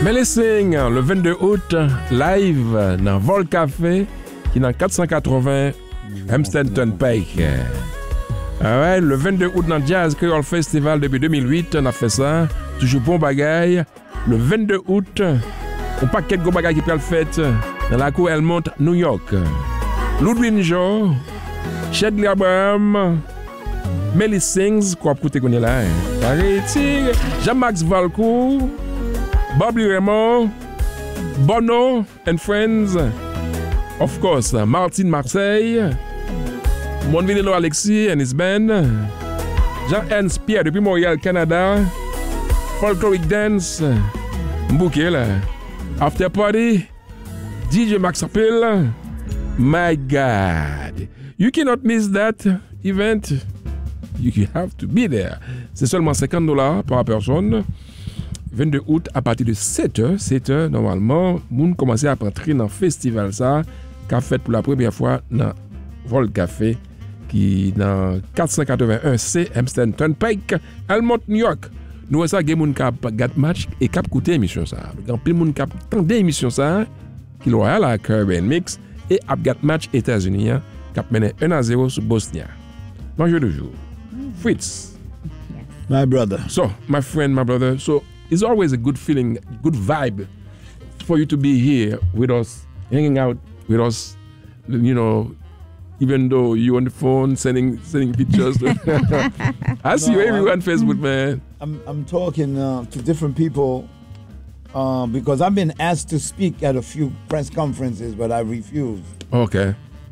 Melissing, le 22 août, live dans Vol Café, qui est dans 480 Hampstead Turnpike. Ouais, le 22 août dans Jazz Creole Festival depuis 2008, on a fait ça. Toujours bon bagaille. Le 22 août, on paquet de gros bagaille qui peut le fait dans la cour Elmont, New York. Ludwig Joe, Shedley Abraham, Melly Sings, quoi écouter qu'on est là. Jean-Max Valcourt, Bobby Raymond, Bono and Friends, of course, Martin Marseille, Monvinilo Alexis and his band, Jean-Ernst Pierre depuis Montréal, Canada, Folkloric Dance, Mbouké là, After Party, DJ Max Appeal. My God, you cannot miss that event. You have to be there. C'est seulement $50 par personne. 22 août à partir de 7h normalement, moun commencer à rentrer dans le festival ça, qu'a fait pour la première fois dans Vol Café qui dans 481C Hampstead Turnpike, Elmont, New York. Nous ça gen moun k'ap gat match et k'ap écouter émission ça. Grand pile moun k'ap tande émission ça qui loyal à Caribbean Mix et ap gat match États-Unis k'ap mené 1-0 sur Bosnia. Bonjour de jour. Fritz. My brother. So, my friend, my brother. So, it's always a good feeling, good vibe for you to be here with us, hanging out with us, you know, even though you're on the phone sending pictures. I see you everywhere on Facebook, man. I'm talking to different people because I've been asked to speak at a few press conferences, but I refused. Okay.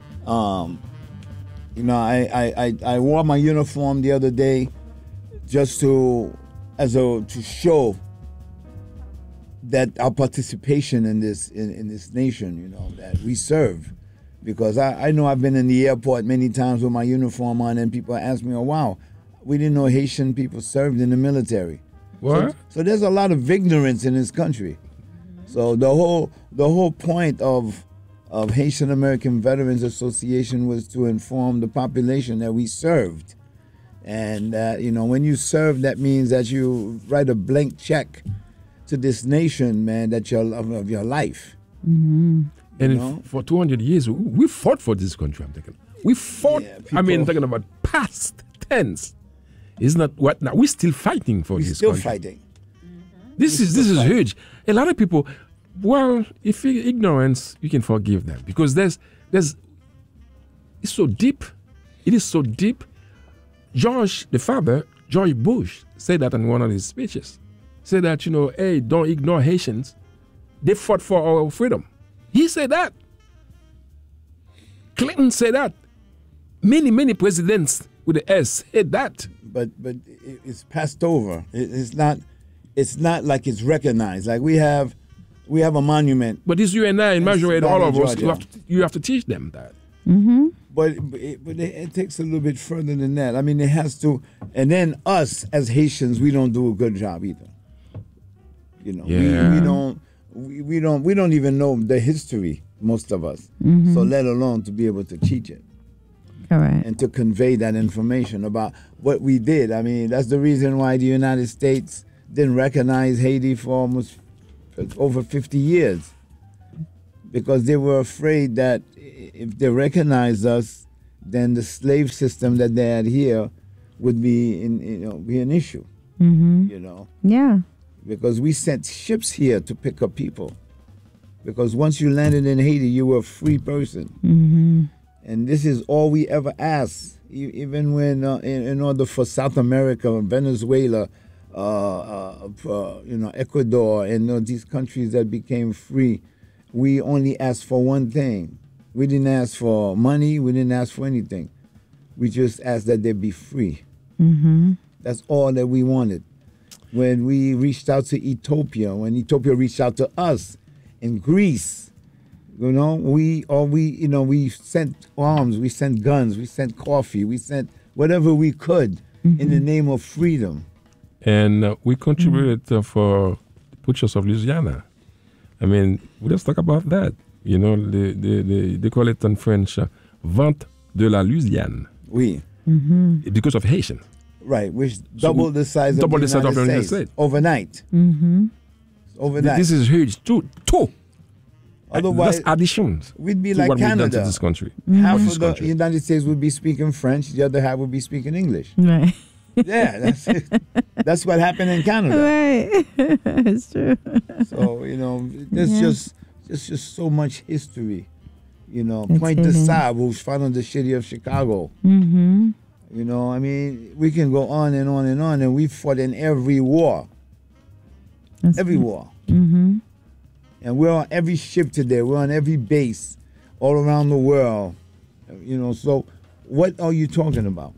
You know, I wore my uniform the other day just to show that our participation in this nation, you know, that we serve. Because I know I've been in the airport many times with my uniform on and people ask me, oh, wow, we didn't know Haitian people served in the military. What? So there's a lot of ignorance in this country. So the whole point of Haitian American Veterans Association was to inform the population that we served. And you know, when you serve, that means that you write a blank check to this nation, man, that you love of your life. Mm-hmm. And for 200 years, we fought for this country, I'm thinking. We fought, yeah, talking about past tense. It's not what now. We're still fighting for this country. We're still fighting. This is huge. A lot of people, well, if ignorance, you can forgive them. Because it's so deep. It is so deep. George, the father, George Bush, said that in one of his speeches. Said that, you know, hey, don't ignore Haitians. They fought for our freedom. He said that. Clinton said that. Many presidents with the S said that. But it's passed over. It's not like it's recognized. Like we have a monument. But this you and I, imagine all of us, you have to teach them that. Mm-hmm. But it takes a little bit further than that. I mean, it has to. And then us as Haitians, we don't do a good job either. You know, yeah. we don't even know the history, most of us. Mm-hmm. So let alone to be able to teach it. Correct. And to convey that information about what we did. I mean, that's the reason why the United States didn't recognize Haiti for almost over 50 years. Because they were afraid that if they recognized us, then the slave system that they had here would be an issue. Mm-hmm. You know? Yeah. Because we sent ships here to pick up people. Because once you landed in Haiti, you were a free person. Mm-hmm. And this is all we ever asked. Even when, in order for South America, Venezuela, Ecuador, and these countries that became free, we only asked for one thing. We didn't ask for money. We didn't ask for anything. We just asked that they be free. Mm-hmm. That's all that we wanted. When we reached out to Ethiopia, when Ethiopia reached out to us in Greece, you know, we sent arms, we sent guns, we sent coffee, we sent whatever we could in the name of freedom. And we contributed for the Butchers of Louisiana. I mean, let's talk about that. You know, they call it in French, Vente de la Louisiane. Oui. Mm-hmm. Because of Haitians. Right, which doubled the size of the United States overnight. Mm-hmm. overnight. This is huge. Two. Otherwise, that's additions. we'd be to like what we've done Canada. to this country. Half This of the country. United States would be speaking French, the other half would be speaking English. Right. Yeah, that's it. That's what happened in Canada. Right. It's true. So, there's just so much history. It's Point de hidden. Sable, who's found in the city of Chicago. Mm-hmm. We can go on and on and on, and we fought in every war. Every war. Mm-hmm. And we're on every ship today. We're on every base all around the world. So what are you talking about?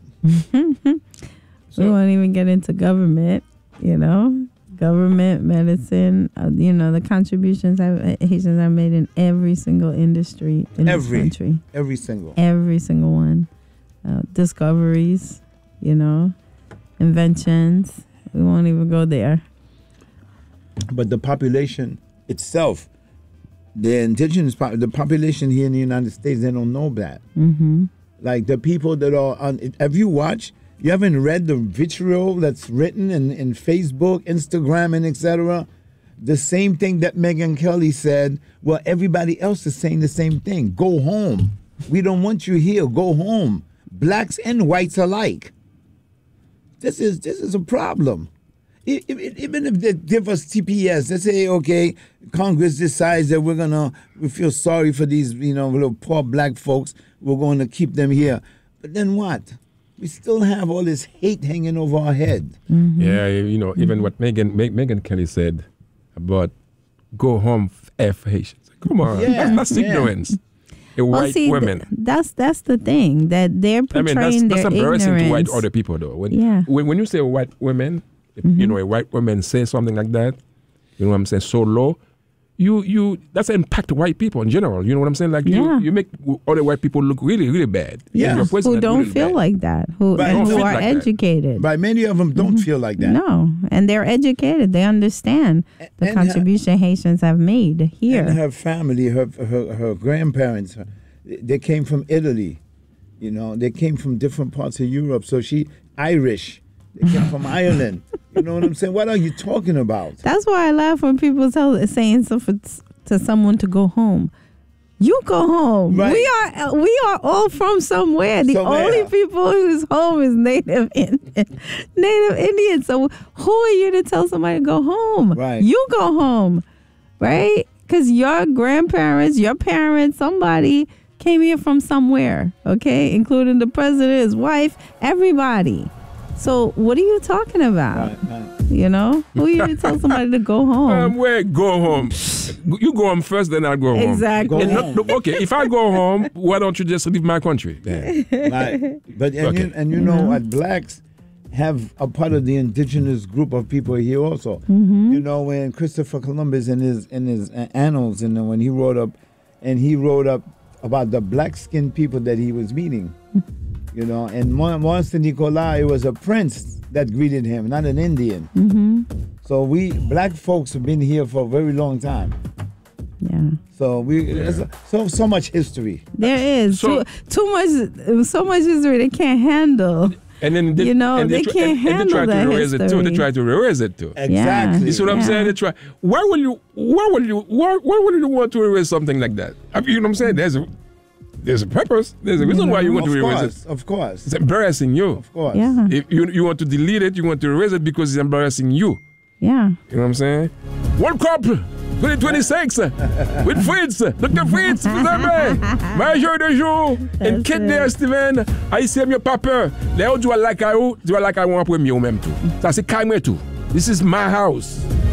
We won't even get into government, government, medicine, the contributions Haitians have made in every single industry in this country. Every single. Every single one. Discoveries, inventions. We won't even go there. But the population itself, the indigenous the population here in the United States, they don't know that. Mm-hmm. Like the people that are on, have you watched? You haven't read the vitriol that's written in Facebook, Instagram, and etc. The same thing that Megyn Kelly said. Well, everybody else is saying the same thing. Go home. We don't want you here. Go home. Blacks and whites alike. This is a problem. Even if they give us TPS, they say, okay, Congress decides that we feel sorry for these, little poor black folks. We're going to keep them here. But then what? We still have all this hate hanging over our head. Mm-hmm. Yeah, even what Megyn Kelly said about go home, F Haitians. Come on, Yeah, that's ignorance. White women. That's the thing that they're portraying that's their embarrassing ignorance. to white other people, though. When you say white women, a white woman say something like that, you know what I'm saying, so low, you that's impact white people in general. You know what I'm saying? Like you make other white people look really, really bad. Yeah. Your Who president don't really feel bad. like that, who Don't feel are like that. educated. But many of them don't feel like that. No, and they're educated. They understand the And contribution Haitians have made here. And her family, her grandparents, they came from Italy. They came from different parts of Europe. So she Irish. They came from Ireland. You know what I'm saying? What are you talking about? That's why I laugh when people saying something to someone to go home. You go home. Right. We are all from somewhere. The only people whose home is Native Indian. So who are you to tell somebody to go home? Right. You go home, right? Because your grandparents, your parents, somebody came here from somewhere, okay? Including the president, his wife, everybody. So what are you talking about? Right. Who are you to tell somebody to go home? Go home. You go home first, then I'll go home. Exactly. Go home. Okay, if I go home, why don't you just leave my country? Then? Right. But Okay. you know what? Blacks have a part of the indigenous group of people here also. Mm-hmm. When Christopher Columbus in his annals, and when he wrote up about the black skinned people that he was meeting. And Mons Nicolas, it was a prince that greeted him, not an Indian. Mm-hmm. So we black folks have been here for a very long time. Yeah. So there's so much history. There is So so much history they can't handle. And then They can't handle they try that to erase it too. They history. try to erase it too. Exactly. You see what I'm Yeah. saying? They try. Why would you want to erase something like that? You know what I'm saying? There's a purpose. There's a reason why you want to erase it. Of course. It's embarrassing you. Of course. Yeah. If you want to delete it, you want to erase it because it's embarrassing you. Yeah. You know what I'm saying? World Cup 2026 with Fritz. Dr. Fritz, vous aimez? Major de jour. And Kid there, Steven. Haïtien, mieux pas peur. Là où tu vas la caillou, tu vas la caillou après mieux ou même tout. Ça, c'est calme tout. This is my house.